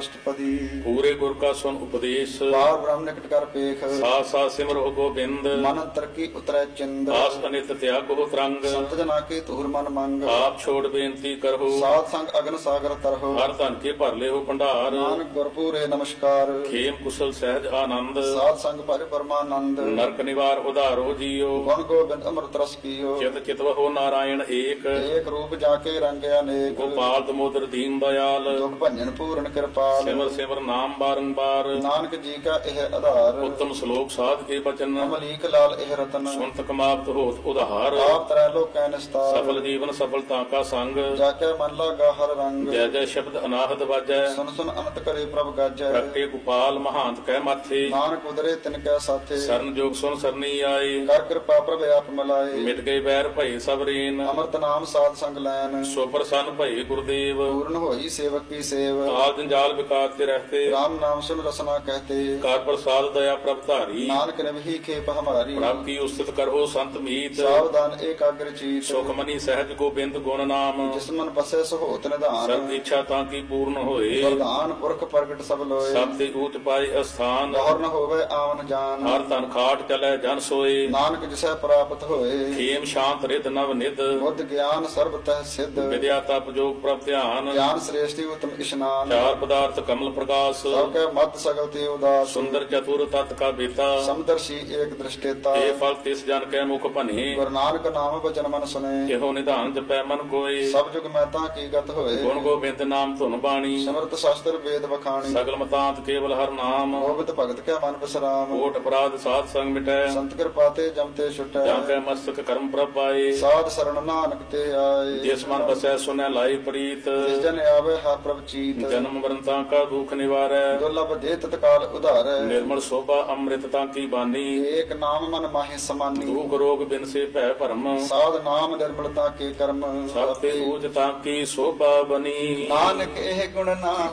ਅਸ਼ਟਪਦੀ। ਪੂਰੇ ਗੁਰ ਕਾ ਸੁਨ ਉਪਦੇਸ਼, ਬਾਰ ਬ੍ਰਹਮ ਨਿਕਟ ਕਰ ਪੇਖ, ਸਾਥ ਸਾਥ ਸਿਮਰੋ ਗੋਬਿੰਦ। ਮਨ ਅੰਤਰ ਕੀ ਉਤਰੈ ਚਿੰਦ, ਆਸ ਅਨਿਤ ਤਿਆਗੋ ਤਰੰਗ, ਸੰਤ ਜਨਾ ਕੇ ਧੂਰ ਮਨ ਮੰਗ। ਆਪ ਛੋੜ ਬੇਨਤੀ ਕਰੋ, ਸਾਧ ਸੰਗ ਅਗਨ ਸਾਗਰ ਤਰਹੁ, ਹਰ ਧਨ ਕੇ ਭਰ ਲਿਓ ਭੰਡਾਰ। ਨਾਨਕ ਗੁਰਪੂਰੇ ਨਮਸਕਾਰ, ਖੇਮ ਕੁਸ਼ਲ ਸਹਿਜ ਆਨੰਦ, ਸਾਧ ਸੰਗ ਭਰਿ ਪਰਮਾਨੰਦ। ਨਰਕ ਨਿਵਾਰ ਉਧਾਰੋ ਜੀਓ, ਗੁਣ ਗੋਬਿੰਦ ਅੰਮ੍ਰਿਤ ਰਸ ਪੀਓ, ਚਿਤ ਚਿਤਵਹੁ ਨਾਰਾਇਣ ਏਕ। ਏਕ ਰੂਪ ਜਾ ਕੇ ਰੰਗ ਅਨੇਕ, ਗੋਪਾਲ ਦਮੋਦਰ ਦੀਨ ਦਇਆਲ, ਦੁਖ ਭੰਜਨ ਪੂਰਨ ਕਿਰਪਾਲ। ਸਿਮਰ ਸਿਮਰ ਨਾਮ ਬਾਰੰਬਾਰ, ਨਾਨਕ ਜੀ ਕਾ ਇਹ ਆਧਾਰ, ਉੱਤਮ ਸ਼ਲੋਕ ਸਾਧ ਕੇ ਬਚਨ। ਅਮਲੀਕ ਲਾਲ ਇਹ ਰਤਨ, ਸੁਨਤ ਕਮਾਵਤ ਹੋਤ ਉਧਾਰ। ਆਪ ਤਰੈ ਲੋਕੈ ਨਿਸਤਾਰ, ਸਫਲ ਜੀਵਨ ਸਫਲਤਾ ਕਾ ਸੰਗ, ਜਾ ਕੇ ਮਨ ਲਾਗਾ ਹਰ ਰੰਗ। ਜੈ ਜੈ ਸ਼ਬਦ ਅਨਾਹਤ ਵਾਜੈ, ਸੁਨ ਸੁਨ ਅਨੰਤ ਕਰੇ ਪ੍ਰਭ ਗਾਜੈ, ਪ੍ਰਗਟੇ ਗੋਪਾਲ ਮਹਾਂਤ ਕਹਿ ਮਾਥੇ। ਨਾਨਕ ਉਦਰੇ ਤਿਨ ਕੈ ਸਾਥੇ, ਸਰਨ ਜੋਗ ਸੁਨ ਸਰਨੀ ਆਏ, ਕਰ ਕਿਰਪਾ ਪ੍ਰਭ ਆਪ ਮਿਲਾਏ। ਮਿਟ ਗਏ ਬੈਰ ਭਈ ਸਭ ਰੀਨ, ਅੰਮ੍ਰਿਤ ਨਾਮ ਸਾਧ ਸੰਗ ਲੈਨ, ਸੋ ਪ੍ਰਸੰਨ ਭਈ ਗੁਰਦੇਵ। ਪੂਰਨ ਹੋਈ ਸੇਵਕ ਕੀ ਸੇਵ, ਆਲ ਜੰਜਾਲ ਵਿਕਾਰ ਤੇ ਰਹਤੇ, ਰਾਮ ਨਾਮ ਸੁਨ ਰਸਨਾ ਕਹਤੇ। ਕਰ ਪ੍ਰਸਾਦ ਦਇਆ ਪ੍ਰਭ ਧਾਰੀ, ਨਾਨਕ ਨਿਵਹੀ ਖੇਪ ਹਮਾਰੀ, ਪ੍ਰਭ ਕੀ ਉਸਤਤ ਕਰੋ ਸੰਤ ਮੀਤ। ਸਾਵਧਾਨ ਏਕਾਗਰ ਚੀਤ, ਸੁਖ ਮਨੀ ਸਹਿਜ ਗੋਬਿੰਦ ਗੁਣ ਨਾਮ, ਜਿਸ ਮਨ ਬਸੈ ਸਹੋਤ ਨਿਧਾਨ। ਸਰਬ ਇੱਛਾ ਤਾਂ ਕੀ ਪੂਰਨ ਹੋਏ, ਵਰਦਾਨ ਪੁਰਖ ਪ੍ਰਗਟ ਸਭ ਲੋਏ, ਸਭ ਤੇ ਊਚ ਪਾਏ ਅਸਥਾਨ। ਗੌਰ ਨ ਹੋਵੇ ਆਵਨ ਜਾਨ, ਹਰ ਤਨ ਖਾਟ ਚਲੈ ਜਨ ਸੋਏ, ਨਾਨਕ ਜਿਸੈ ਪ੍ਰਾਪਤ ਹੋਏ। ਖੇਮ ਸ਼ਾਂਤ ਰਿਦ ਨਵ ਨਿਧ, ਬੁੱਧ ਗਿਆਨ ਸਰਬ ਤਹਿ ਸਿੱਧ, ਵਿਦਿਆ ਤਪ ਜੋਗ ਪ੍ਰਭ ਧਿਆਨ। ਗਿਆਨ ਸ੍ਰੇਸ਼ਟੀ ਉਤਮ ਇਸ਼ਨਾਨ, ਚਾਰ ਪਦਾਰਥ ਕਮਲ ਪ੍ਰਕਾਸ਼, ਸਭ ਕੈ ਮਤ ਸਗਲ ਤੇ ਉਦਾਸ। ਸੁੰਦਰ ਚਤੁਰ ਤਤ ਕਾ ਬੇਤਾ, ਸਮਦਰਸ਼ੀ ਏਕ ਦ੍ਰਿਸ਼ਟੇਤਾ, ਇਹ ਫਲ ਤਿਸ ਜਨ ਕੈ ਮੁਖ ਭਨੇ। ਗੁਰੂ ਨਾਨਕ ਨਾਮ ਬਚਨ ਮਨ ਸੁਨੇ, ਇਹੋ ਨਿਧਾਨ ਜਪੈ ਮਨ ਕੋਏ, ਸਭ ਜੁਗ ਮਹਿਤਾ ਕੀ ਗਤ ਹੋਏ। ਗੁਣ ਗੋਬਿੰਦ ਨਾਮ ਧੁਨ ਬਾਣੀ, ਸਿਮਰਤ ਸ਼ਾਸਤਰ ਵੇਦ ਵਖਾਣੀ, ਸਗਲ ਮਤਾਂਤ ਕੇਵਲ ਹਰ ਨਾਮ। ਗੋਬਿੰਦ ਭਗਤ ਕੈ ਮਨ ਬਿਸਰਾਮ, ਕੋਟ ਅਪਰਾਧ ਸਾਧ ਸੰਗ ਮਿਟੈ, ਸੰਤ ਕਿਰਪਾ ਤੇ ਜਮ ਤੇ ਛੁਟੈ। ਜਾਂ ਕੈ ਮਸਤਕ ਕਰਮ ਪ੍ਰਭ ਪਾਏ, ਸਾਧ ਸਰਣ ਨਾਨਕ ਤੇ ਆਏ। ਜਿਸ ਮਨ ਬਸੈ ਸੁਨੈ ਲਾਈ ਪ੍ਰੀਤ, ਜਿਸ ਜਨ ਆਵੇ ਹਰ ਪ੍ਰਭ ਚੀਤ, ਜਨਮ ਮਰਨ ਤਾਂ ਕਾ ਦੁਖ ਨਿਵਾਰੈ। ਦੁਰਲਭ ਦੇ ਤਤਕਾਲ ਉਧਾਰੈ, ਨਿਰਮਲ ਸੋਭਾ ਅੰਮ੍ਰਿਤ ਤਾਂ ਕੀ ਬਾਨੀ, ਏਕ ਨਾਮ ਮਨ ਮਾਹੀ ਸਮਾਨੀ। ਦੁਖ ਰੋਗ ਬਿਨ ਸੇ ਭੈ ਭਰਮ, ਸਾਧ ਨਾਮ ਨਿਰਮਲਤਾ ਕੇ ਕਰਮ, ਸਭ ਤੇ ਊਜ ਤਾਂ ਕੀ ਸੋਭਾ ਬਨੀ। ਨਾਨਕ ਇਹ ਗੁਣ ਨਾ